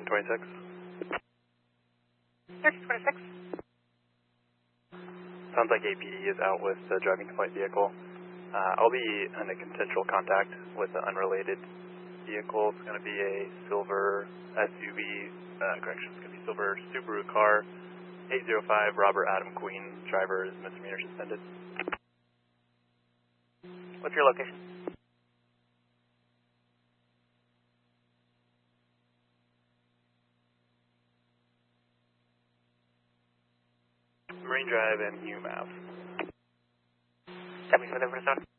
1326. 1326. Sounds like APD is out with the driving complaint vehicle. I'll be in a consensual contact with the unrelated vehicle. It's going to be a silver SUV, it's going to be silver Subaru car, 805 Robert Adam Queen, driver is misdemeanor suspended. What's your location? Marine Drive and Hume Ave. 70 for the first one.